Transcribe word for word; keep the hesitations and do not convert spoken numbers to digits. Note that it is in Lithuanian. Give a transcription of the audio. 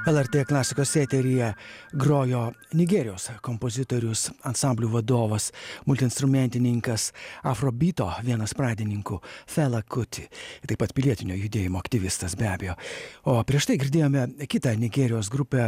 L R T klasikos eteryje grojo Nigerijos kompozitorius, ansamblių vadovas, multiinstrumentininkas, afrobeato vienas pradininkų Fela Kuti, taip pat pilietinio judėjimo aktyvistas be abejo. O prieš tai girdėjome kitą Nigerijos grupę